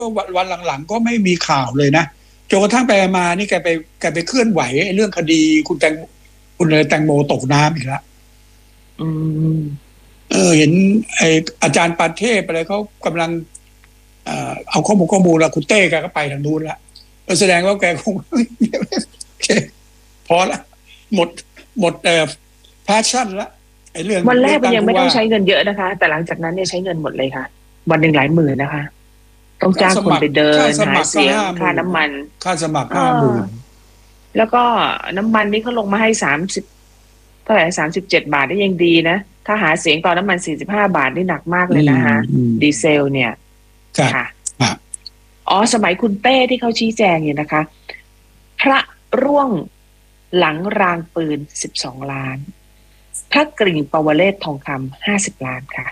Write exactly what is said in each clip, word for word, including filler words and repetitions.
วันวันหลังๆก็ไม่มีข่าวเลยนะจนกระทั่งไปมานี่แกไปแกไปเคลื่อนไหวเรื่องคดีคุณแตงคุณเลยแตงโมตกน้ำอีกแล้วอืมเออเห็นไออาจารย์ปานเทพอะไรเขากำลังเอ่อเอาข้อมูลข้อมูลแล้วคุณเต้แกก็ไปทางนู้นละแสดงว่าแกคงโอเคพอละหมดหมดเอ่อแพชชั่นละไอเรื่องวันแรกมันยังไม่ต้องใช้เงินเยอะนะคะแต่หลังจากนั้นเนี่ยใช้เงินหมดเลยค่ะวันหนึ่งหลายหมื่นนะคะต้องจ้างคนไปเดินหาเสียงค่าน้ำมันค่าสมัครห้าหมื่นแล้วก็น้ำมันนี่เขาลงมาให้สามสิบเท่าไหร่สามสิบเจ็ดบาทได้ยังดีนะถ้าหาเสียงตอนน้ำมันสี่สิบห้าบาทนี่หนักมากเลยนะคะดีเซลเนี่ยค่ะอ๋อสมัยคุณเต้ที่เขาชี้แจงอยู่นะคะพระร่วงหลังรางปืนสิบสองล้านพระกริ่งปวเรศทองคำห้าสิบล้านค่ะ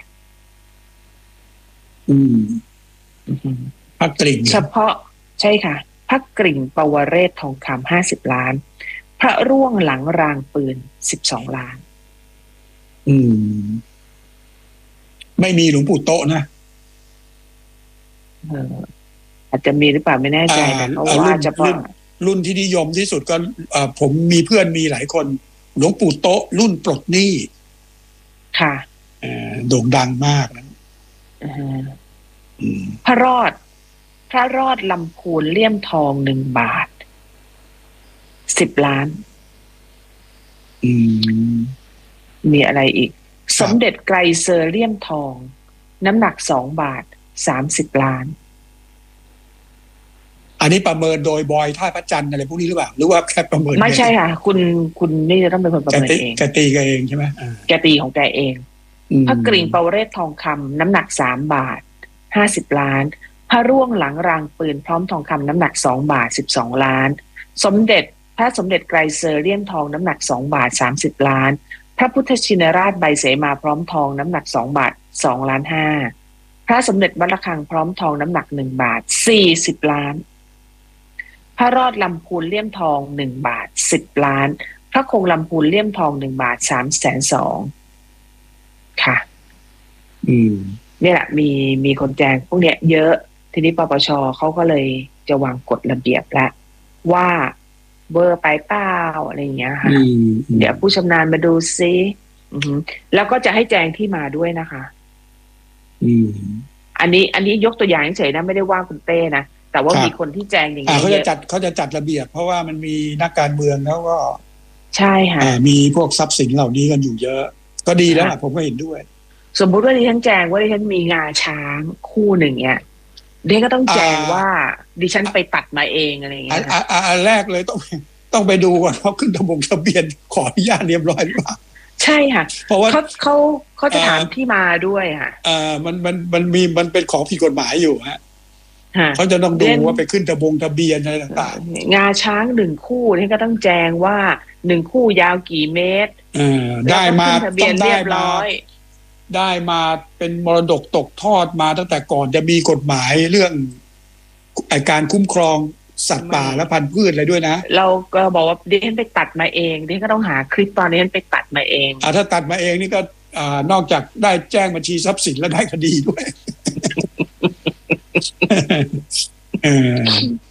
อืมพระกริ่งเฉพาะใช่ค่ะพระกริ่งปวเรศทองคำห้าสิบล้านพระร่วงหลังรางปืนสิบสองล้านอืมไม่มีหลวงปู่โตะนะเอออาจจะมีหรือเปล่าไม่แน่ใจแต่เขาว่าเฉพาะรุ่นที่นิยมที่สุดก็ผมมีเพื่อนมีหลายคนหลวงปู่โตะรุ่นปลดหนี้ค่ะโด่งดังมากนะพระรอดพระรอดลำพูนเลี่ยมทองหนึ่งบาทสิบล้านมีอะไรอีกสมเด็จไกรเซอร์เลี่ยมทองน้ำหนักสองบาทสามสิบล้านอันนี้ประเมินโดยบอยท่าพระจันทร์อะไรพวกนี้หรือเปล่าหรือว่าแค่ประเมินไม่ใช่ค่ะคุณคุณนี่จะต้องเป็นคนประเมินเองแกตีแกเองใช่ไหมแกตีของแกเองพระกริ่งปวเรศทองคำน้ำหนักสามบาทห้าสิบล้านพระร่วงหลังรางปืนพร้อมทองคำน้ำหนักสองบาทสิบสองล้านสมเด็จพระสมเด็จไกรเซอร์เลี่ยมทองน้ำหนักสองบาทสามสิบล้านพระพุทธชินราชใบเสมาพร้อมทองน้ำหนักสองบาทสองล้านห้าพระสมเด็จวัดระฆังพร้อมทองน้ำหนักหนึ่งบาทสี่สิบล้านพระรอดลำพูนเลี่ยมทองหนึ่งบาทสิบล้านพระคงลำพูนเลี่ยมทองหนึ่งบาทสามแสนสองค่ะอืมเนี่ยแหละมีมีคนแจ้งพวกเนี้ยเยอะทีนี้ปปชเขาก็เลยจะวางกฎระเบียบแล้วว่าเบอร์ไปเปล่าอะไรอย่างเงี้ยค่ะเดี๋ยวผู้ชำนาญมาดูซิแล้วก็จะให้แจ้งที่มาด้วยนะคะอืมอันนี้อันนี้ยกตัวอย่างเฉยๆนะไม่ได้ว่าคุณเต้นะแต่ว่ามีคนที่แจ้งอย่างนี้เขาจะจัดเขาจะจัดระเบียบเพราะว่ามันมีนักการเมืองแล้วก็ใช่ค่ะมีพวกทรัพย์สินเหล่านี้กันอยู่เยอะก็ดีแล้วผมก็เห็นด้วยสมมุติว่าดิฉันแจ้งว่าดิฉันมีงาช้างคู่หนึ่งเนี่ยดิฉันก็ต้องแจ้งว่าดิฉันไปตัดมาเองอะไรอย่างเงี้ยอันแรกเลยต้องต้องไปดูก่อนเขาขึ้นทะบงทะเบียนขออนุญาตเรียบร้อยหรือเปล่าใช่ค่ะเพราะว่าเขาเขาเขาจะถามที่มาด้วยค่ะอ่ามันมันมันมีมันเป็นของผิดกฎหมายอยู่ฮะเขาจะต้องดูว่าไปขึ้นทะบงทะเบียนอะไรต่างๆงาช้างหนึ่งคู่นี่ก็ต้องแจ้งว่าหนึ่งคู่ยาวกี่เมตรได้มาต้องได้มาได้มาเป็นมรดกตกทอดมาตั้งแต่ก่อนจะมีกฎหมายเรื่องการคุ้มครองสัตว์ป่าและพันธุ์พืชอะไรด้วยนะเราก็บอกว่าดิฉันไปตัดมาเองดิฉันก็ต้องหาคลิปตอนนี้ฉันไปตัดมาเองอ่าถ้าตัดมาเองนี่ก็อ่านอกจากได้แจ้งบัญชีทรัพย์สินแล้วได้คดีด้วยเออ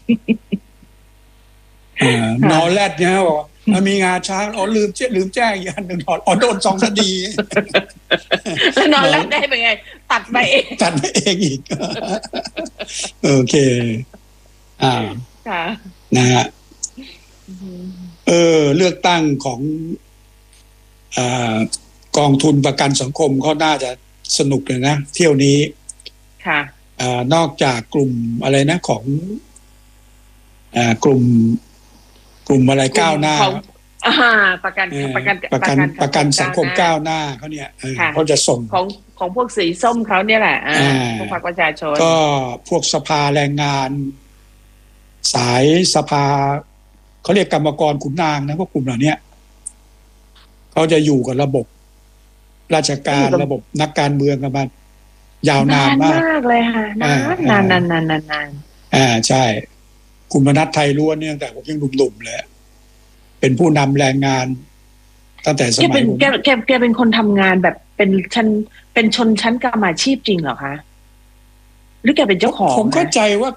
เออนอแรดเนี่ยบอกมันมีงาช้างอ๋อลืมเจ๊ลืมแจ้งอย่างหนึ่งอ๋อโดนสองคดีแล้วนอนแล้วได้เป็นไงตัดไปเองตัดไปเองอีกโอเคอ่าค่ะนะฮะเออเลือกตั้งของอ่ากองทุนประกันสังคมเขาน่าจะสนุกเลยนะเที่ยวนี้ค่ะอ่านอกจากกลุ่มอะไรนะของอ่ากลุ่มกลุ่มอะไรก้าวหน้าอ่าประกันประกันประกันประกันสังคมก้าวหน้าเขาเนี่ยเขาจะส่งของของพวกสีส้มเขาเนี่ยแหละพวกพรรคประชาชนก็พวกสภาแรงงานสายสภาเขาเรียกกรรมกรขุนนางนะพวกกลุ่มเหล่านี้เขาจะอยู่กับระบบราชการระบบนักการเมืองกันมายาวนานมากเลยค่ะนานนานนานนานนานนานอ่าใช่คุณมนัสไทยล้วนเนี่ยแต่ผมยังหนุ่มๆเลยเป็นผู้นำแรงงานตั้งแต่สมัยผมแกแกแกเป็นคนทำงานแบบเป็นชั้นเป็นชนชั้นกรรมอาชีพจริงเหรอคะหรือแกเป็นเจ้าของผมเข้านะใจว่า